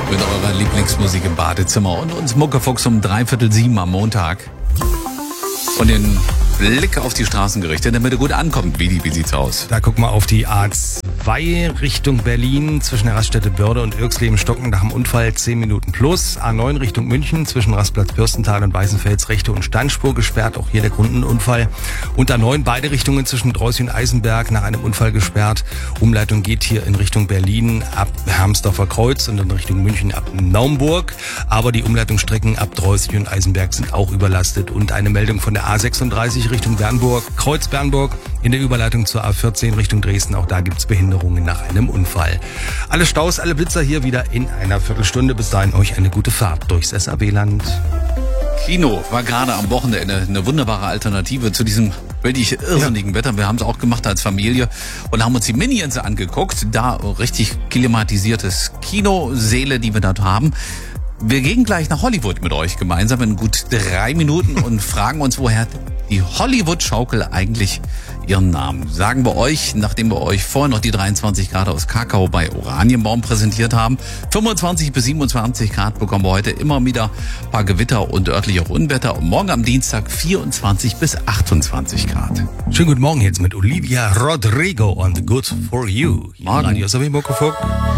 mit eurer Lieblingsmusik im Badezimmer und uns Muckefuchs um 6:45 am Montag. Und den Blick auf die Straßen gerichtet, damit er gut ankommt. Wie sieht's aus? Da guck mal auf die A2 Richtung Berlin zwischen der Raststätte Börde und Irxleben-Stocken nach dem Unfall 10 Minuten plus. A9 Richtung München zwischen Rastplatz Bürstental und Weißenfels rechte und Standspur gesperrt. Auch hier der Grund ein Unfall. Und A9 beide Richtungen zwischen Dreuß und Eisenberg nach einem Unfall gesperrt. Umleitung geht hier in Richtung Berlin ab Hermsdorfer Kreuz und in Richtung München ab Naumburg. Aber die Umleitungsstrecken ab Dreuß und Eisenberg sind auch überlastet. Und eine Meldung von der A36 Richtung Bernburg, Kreuz Bernburg, in der Überleitung zur A14 Richtung Dresden. Auch da gibt's Behinderungen nach einem Unfall. Alle Staus, alle Blitzer hier wieder in einer Viertelstunde. Bis dahin euch eine gute Fahrt durchs SAW-Land. Kino war gerade am Wochenende eine wunderbare Alternative zu diesem wirklich irrsinnigen Wetter. Wir haben es auch gemacht als Familie und haben uns die Minions angeguckt. Da richtig klimatisiertes Kinosäle, die wir dort haben. Wir gehen gleich nach Hollywood mit euch gemeinsam in gut 3 Minuten und fragen uns, woher die Hollywood-Schaukel eigentlich ihren Namen. Sagen wir euch, nachdem wir euch vorher noch die 23 Grad aus Kakao bei Oranienbaum präsentiert haben. 25 bis 27 Grad bekommen wir heute immer wieder ein paar Gewitter und örtliche Unwetter. Und morgen am Dienstag 24 bis 28 Grad. Schönen guten Morgen jetzt mit Olivia Rodrigo on The Good For You. Morgen. Radio SAW Muckefuck.